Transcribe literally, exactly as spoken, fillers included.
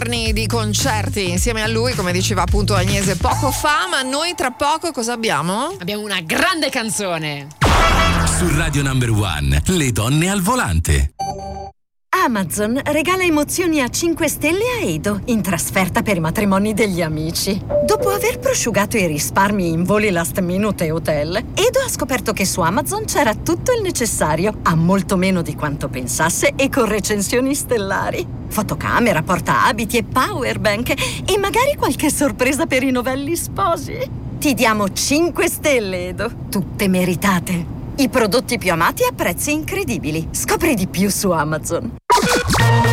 giorni di concerti insieme a lui, come diceva appunto Agnese poco fa, ma noi tra poco cosa abbiamo? Abbiamo una grande canzone. Su Radio Number One, le donne al volante. Amazon regala emozioni a cinque stelle a Edo in trasferta per i matrimoni degli amici. Dopo aver prosciugato i risparmi in voli last minute e hotel, Edo ha scoperto che su Amazon c'era tutto il necessario, a molto meno di quanto pensasse e con recensioni stellari. Fotocamera, portaabiti e powerbank e magari qualche sorpresa per i novelli sposi. Ti diamo cinque stelle, Edo, tutte meritate. I prodotti più amati a prezzi incredibili. Scopri di più su Amazon.